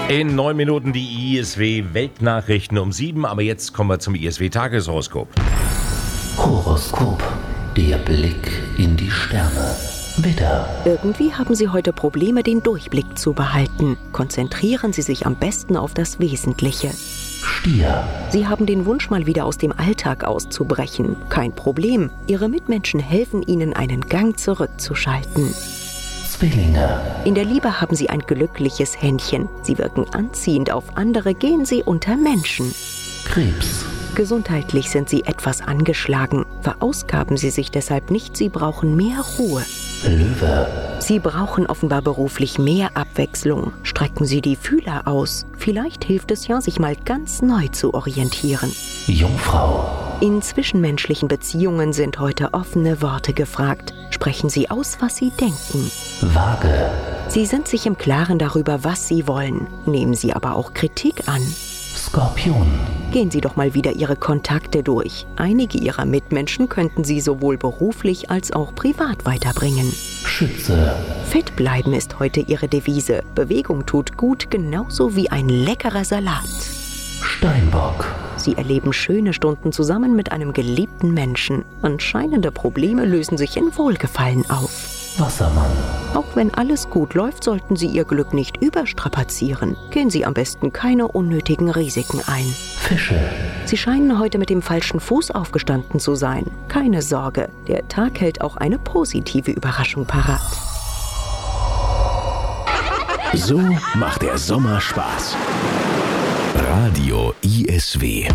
In 9 Minuten die ISW-Weltnachrichten um 7, aber jetzt kommen wir zum ISW-Tageshoroskop. Horoskop, der Blick in die Sterne. Widder, Irgendwie haben Sie heute Probleme, den Durchblick zu behalten. Konzentrieren Sie sich am besten auf das Wesentliche. Stier, Sie haben den Wunsch, mal wieder aus dem Alltag auszubrechen. Kein Problem. Ihre Mitmenschen helfen Ihnen, einen Gang zurückzuschalten. Zwillinge, In der Liebe haben Sie ein glückliches Händchen. Sie wirken anziehend auf andere, gehen Sie unter Menschen. Krebs, Gesundheitlich sind Sie etwas angeschlagen. Verausgaben Sie sich deshalb nicht, Sie brauchen mehr Ruhe. Löwe, Sie brauchen offenbar beruflich mehr Abwechslung. Strecken Sie die Fühler aus. Vielleicht hilft es ja, sich mal ganz neu zu orientieren. Jungfrau, In zwischenmenschlichen Beziehungen sind heute offene Worte gefragt. Sprechen Sie aus, was Sie denken. Waage, Sie sind sich im Klaren darüber, was Sie wollen. Nehmen Sie aber auch Kritik an. Skorpion, Gehen Sie doch mal wieder Ihre Kontakte durch. Einige Ihrer Mitmenschen könnten Sie sowohl beruflich als auch privat weiterbringen. Schütze, Fit bleiben ist heute Ihre Devise. Bewegung tut gut, genauso wie ein leckerer Salat. Steinbock, Sie erleben schöne Stunden zusammen mit einem geliebten Menschen. Anscheinende Probleme lösen sich in Wohlgefallen auf. Wassermann, Auch wenn alles gut läuft, sollten Sie Ihr Glück nicht überstrapazieren. Gehen Sie am besten keine unnötigen Risiken ein. Fische, Sie scheinen heute mit dem falschen Fuß aufgestanden zu sein. Keine Sorge, der Tag hält auch eine positive Überraschung parat. So macht der Sommer Spaß. Radio ISW.